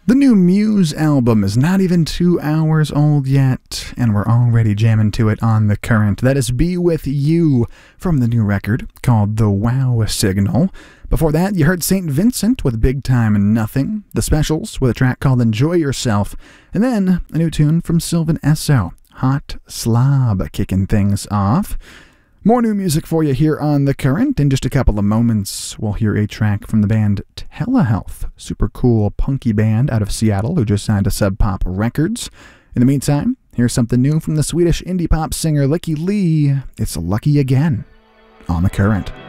The new Muse album is not even 2 hours old yet, and we're already jamming to it on The Current. That is Be With You from the new record called The Wow Signal. Before that, you heard St. Vincent with Big Time and Nothing, The Specials with a track called Enjoy Yourself, and then a new tune from Sylvan Esso, Hot Slob, kicking things off. More new music for you here on The Current. In just a couple of moments, we'll hear a track from the band Telehealth, super cool punky band out of Seattle who just signed to Sub Pop Records. In the meantime, here's something new from the Swedish indie pop singer Lykke Li. It's Lucky Again on The Current.